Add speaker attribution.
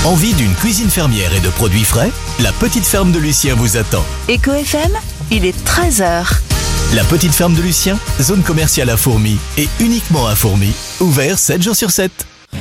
Speaker 1: Envie d'une cuisine fermière et de produits frais? La petite ferme de Lucien vous attend.
Speaker 2: Éco FM, il est 13h.
Speaker 1: La petite ferme de Lucien, zone commerciale à Fourmies et uniquement à Fourmies, ouvert 7 jours sur 7.